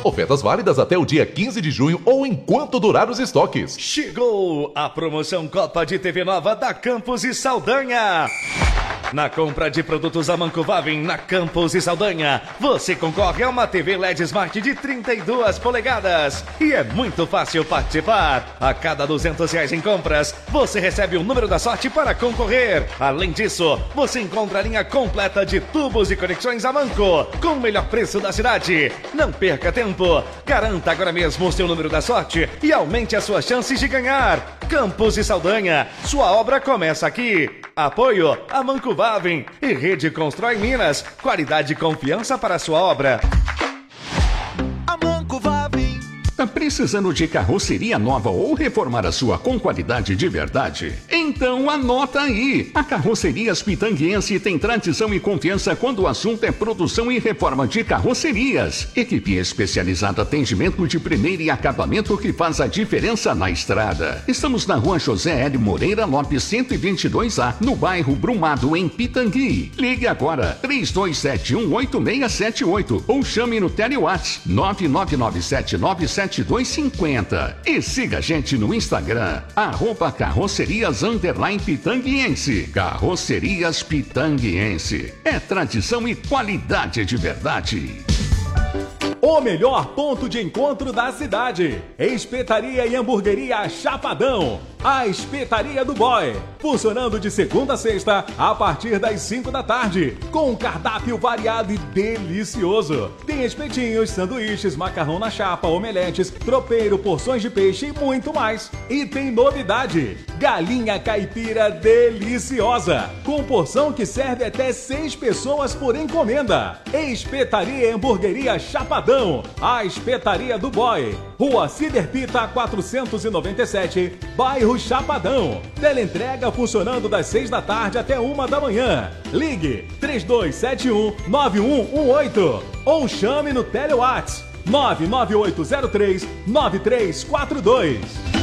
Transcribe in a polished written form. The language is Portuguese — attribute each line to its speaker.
Speaker 1: Ofertas válidas até o dia 15 de junho ou enquanto durar os estoques.
Speaker 2: Chegou a promoção Copa de TV Nova da Campos e Saldanha. Na compra de produtos Amanco Vavin na Campos e Saldanha, você concorre a uma TV LED Smart de 32 polegadas. E é muito fácil participar. A cada R$200 em compras, você recebe o número da sorte para concorrer. Além disso, você encontra a linha completa de tubos e conexões Amanco, com o melhor preço da cidade. Não perca tempo. Garanta agora mesmo o seu número da sorte e aumente as suas chances de ganhar. Campos e Saldanha, sua obra começa aqui. Apoio Amanco Vavin e Rede Constrói Minas. Qualidade e confiança para a sua obra.
Speaker 3: Amanco Vavin.
Speaker 4: Tá precisando de carroceria nova ou reformar a sua com qualidade de verdade? Então anota aí! A Carrocerias Pitanguense tem tradição e confiança quando o assunto é produção e reforma de carrocerias. Equipe especializada, atendimento de primeira e acabamento que faz a diferença na estrada. Estamos na Rua José L. Moreira Lopes 122A, no bairro Brumado, em Pitangui. Ligue agora 32718678 ou chame no TeleWhatsApp 999797250 e siga a gente no Instagram @carrocerias_pitanguiense. Carrocerias Pitanguiense. É tradição e qualidade de verdade.
Speaker 5: O melhor ponto de encontro da cidade. Espetaria e Hamburgueria Chapadão. A Espetaria do Boy. Funcionando de segunda a sexta, a partir das 5 da tarde. Com um cardápio variado e delicioso. Tem espetinhos, sanduíches, macarrão na chapa, omeletes, tropeiro, porções de peixe e muito mais. E tem novidade. Galinha caipira deliciosa. Com porção que serve até 6 pessoas por encomenda. Espetaria e Hamburgueria Chapadão. A Espetaria do Boy. Rua Ciderpita 497, bairro Chapadão. Teleentrega funcionando das 6 da tarde até 1 da manhã. Ligue 3271-9118 ou chame no TeleWhatsApp 99803-9342.